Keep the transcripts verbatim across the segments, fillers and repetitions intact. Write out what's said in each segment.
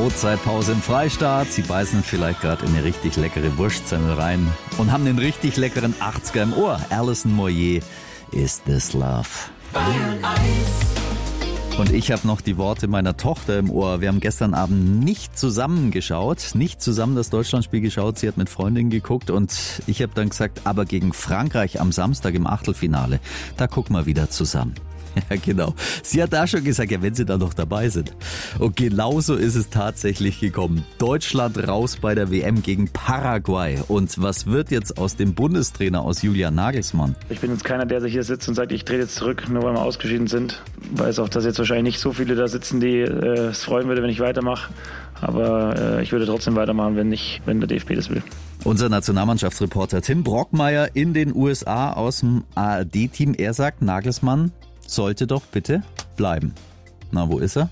Brotzeitpause im Freistaat. Sie beißen vielleicht gerade in eine richtig leckere Wurstsemmel rein und haben den richtig leckeren achtziger im Ohr. Alison Moyet, Is This Love? Bayern eins. Und ich habe noch die Worte meiner Tochter im Ohr. Wir haben gestern Abend nicht zusammen geschaut, nicht zusammen das Deutschlandspiel geschaut. Sie hat mit Freundinnen geguckt und ich habe dann gesagt, aber gegen Frankreich am Samstag im Achtelfinale, da gucken wir wieder zusammen. Ja, genau. Sie hat da schon gesagt, ja, wenn sie da noch dabei sind. Und genauso ist es tatsächlich gekommen. Deutschland raus bei der W M gegen Paraguay. Und was wird jetzt aus dem Bundestrainer, aus Julian Nagelsmann? Ich bin jetzt keiner, der sich hier sitzt und sagt, ich drehe jetzt zurück, nur weil wir ausgeschieden sind. Ich weiß auch, dass jetzt wahrscheinlich nicht so viele da sitzen, die äh, es freuen würde, wenn ich weitermache. Aber äh, ich würde trotzdem weitermachen, wenn nicht, wenn der D F B das will. Unser Nationalmannschaftsreporter Tim Brockmeier in den U S A aus dem A R D-Team. Er sagt, Nagelsmann sollte doch bitte bleiben. Na, wo ist er?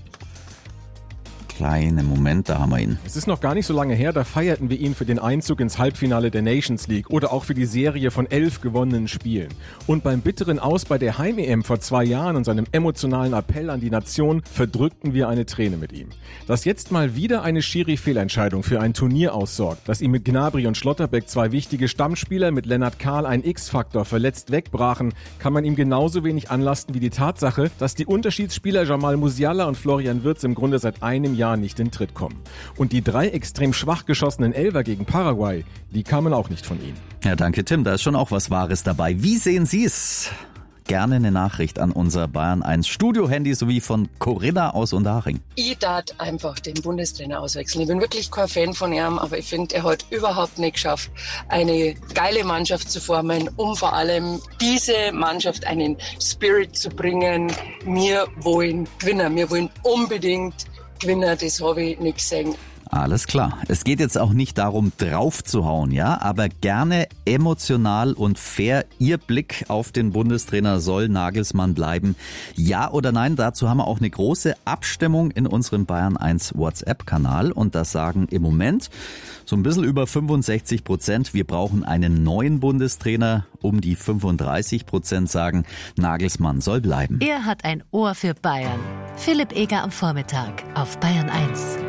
Kleinen Moment, da haben wir ihn. Es ist noch gar nicht so lange her, da feierten wir ihn für den Einzug ins Halbfinale der Nations League oder auch für die Serie von elf gewonnenen Spielen. Und beim bitteren Aus bei der Heim-E M vor zwei Jahren und seinem emotionalen Appell an die Nation verdrückten wir eine Träne mit ihm. Dass jetzt mal wieder eine Schiri-Fehlentscheidung für ein Turnier aussorgt, dass ihm mit Gnabry und Schlotterbeck zwei wichtige Stammspieler, mit Lennart Kahl ein X-Faktor verletzt wegbrachen, kann man ihm genauso wenig anlasten wie die Tatsache, dass die Unterschiedsspieler Jamal Musiala und Florian Wirtz im Grunde seit einem Jahr nicht in Tritt kommen. Und die drei extrem schwach geschossenen Elfer gegen Paraguay, die kamen auch nicht von ihm. Ja, danke Tim, da ist schon auch was Wahres dabei. Wie sehen Sie es? Gerne eine Nachricht an unser Bayern eins Studio-Handy sowie von Corinna aus Unterhaching. Ich darf einfach den Bundestrainer auswechseln. Ich bin wirklich kein Fan von ihm, aber ich finde, er hat überhaupt nicht geschafft, eine geile Mannschaft zu formen, um vor allem diese Mannschaft einen Spirit zu bringen. Wir wollen Gewinner, wir wollen unbedingt Gewinner, das habe ich nicht gesehen. Alles klar. Es geht jetzt auch nicht darum, drauf zu hauen, ja, aber gerne emotional und fair. Ihr Blick auf den Bundestrainer, soll Nagelsmann bleiben? Ja oder nein? Dazu haben wir auch eine große Abstimmung in unserem Bayern eins WhatsApp-Kanal und das sagen im Moment so ein bisschen über fünfundsechzig Prozent. Wir brauchen einen neuen Bundestrainer. Um die fünfunddreißig Prozent sagen, Nagelsmann soll bleiben. Er hat ein Ohr für Bayern. Philipp Eger am Vormittag auf Bayern eins.